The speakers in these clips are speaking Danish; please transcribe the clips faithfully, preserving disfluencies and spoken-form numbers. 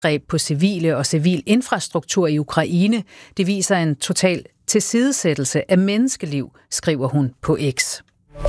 angreb på civile og civil infrastruktur i Ukraine. Det viser en total tilsidesættelse af menneskeliv, skriver hun på X.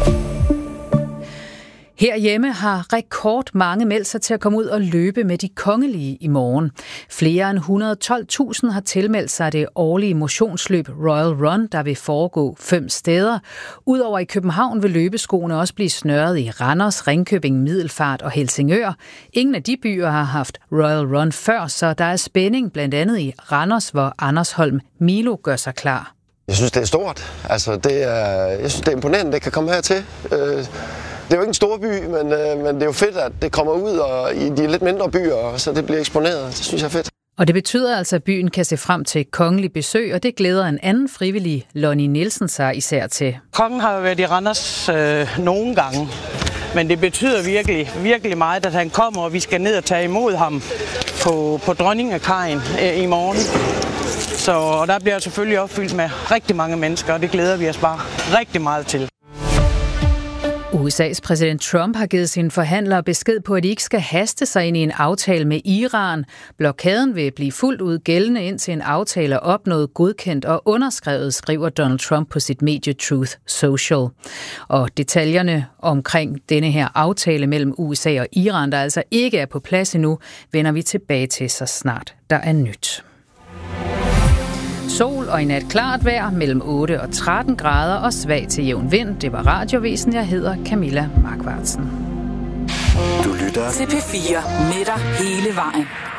Herhjemme har rekordmange meldt sig til at komme ud og løbe med de kongelige i morgen. Flere end et hundrede og tolv tusind har tilmeldt sig det årlige motionsløb Royal Run, der vil foregå fem steder. Udover i København vil løbeskoene også blive snørret i Randers, Ringkøbing, Middelfart og Helsingør. Ingen af de byer har haft Royal Run før, så der er spænding blandt andet i Randers, hvor Anders Holm Milo gør sig klar. Jeg synes, det er stort. Altså, det er, jeg synes, det er imponerende, det kan komme hertil. Øh... Det er jo ikke en stor by, men, øh, men det er jo fedt, at det kommer ud og i de lidt mindre byer, så det bliver eksponeret. Det synes jeg er fedt. Og det betyder altså, at byen kan se frem til kongelig besøg, og det glæder en anden frivillig, Lonnie Nielsen, sig især til. Kongen har jo været i Randers øh, nogle gange, men det betyder virkelig, virkelig meget, at han kommer, og vi skal ned og tage imod ham på, på Dronningekajen øh, i morgen. Så og der bliver selvfølgelig opfyldt med rigtig mange mennesker, og det glæder vi os bare rigtig meget til. U S A's præsident Trump har givet sine forhandlere besked på, at de ikke skal haste sig ind i en aftale med Iran. Blokaden vil blive fuldt ud gældende, indtil en aftale er opnået, godkendt og underskrevet, skriver Donald Trump på sit medie Truth Social. Og detaljerne omkring denne her aftale mellem U S A og Iran, der altså ikke er på plads endnu, vender vi tilbage til så snart der er nyt. Sol og i nat klart vejr mellem otte og tretten grader og svag til jævn vind. Det var Radiovisen. Jeg hedder Camilla Markvartsen. Du lytter til P fire med dig hele vejen.